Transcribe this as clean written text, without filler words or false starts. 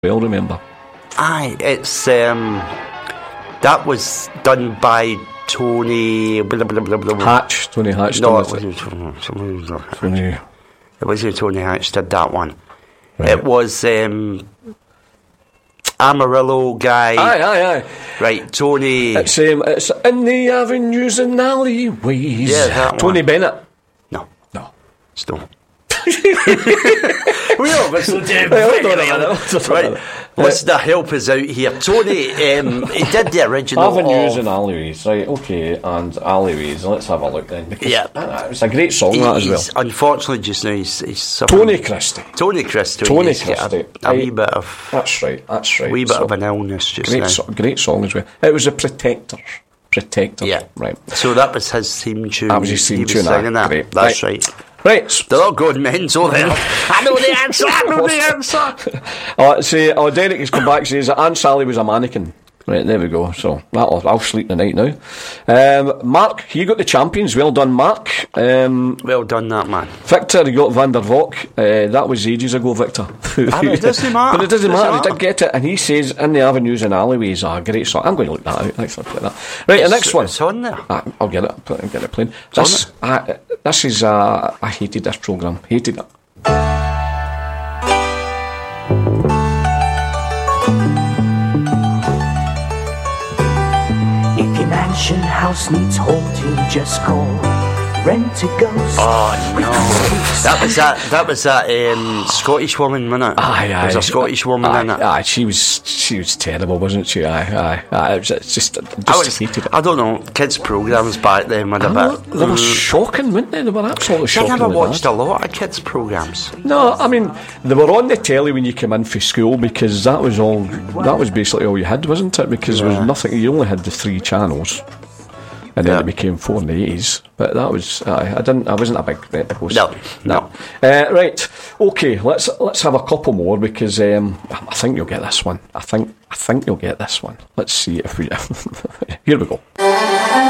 well, remember? Aye, it's that was done by Tony Hatch. Tony Hatch. No, it wasn't Tony Hatch did that one. Right. It was Amarillo guy. Aye. Right, Tony. It's in the avenues and alleyways. Yeah, that Tony one. Bennett. No. Still. Hold on a minute. Right, listen to help us out here. Tony, he did the original Avenues of, and alleyways, right? Okay, and alleyways. Let's have a look then. Because, Yeah. it's a great song that as well. he's unfortunately just now he's suffering. Tony Christie. Tony Christie. Tony He's got Christie. a wee bit of That's right. wee bit of an illness just now. Great song as well. It was a Protector. Yeah, right. So that was his theme tune. That was his theme He was tune. singing that. Great. That's right. Right. They're all going mental there. I know the answer. Derek has come back and says that Aunt Sally was a mannequin. Right, there we go. So I'll sleep the night now. Mark, you got the champions. Well done, Mark. Well done, that man. Victor, you got Van der Valk. That was ages ago, Victor. It doesn't matter. But it doesn't matter. He did get it, and he says "In the Avenues and Alleyways" are a great song. I'm going to look that out. Thanks for putting that. Right, the next one. It's on there. I'll get it. I'll get it playing. This is. I hated this programme. Hated it. If your mansion house needs haunting, just call Rent-A-Ghost. Oh no, that was that Scottish woman, wasn't it? Aye. There was a Scottish woman in it. Aye, she was terrible, wasn't she? Aye. It's just hated it. I don't know. Kids' programmes back then were a bit. They were shocking, weren't they? They were absolutely I shocking. never watched a lot of kids' programmes. No, I mean they were on the telly when you came in for school because that was all. That was basically all you had, wasn't it? Because there was nothing. You only had the 3 channels. And then it became 4 in the 80s. But that was I wasn't a big Rent-A-Ghost. No. Right. Okay. Let's have a couple more because I think you'll get this one. I think you'll get this one. Let's see if we. Here we go.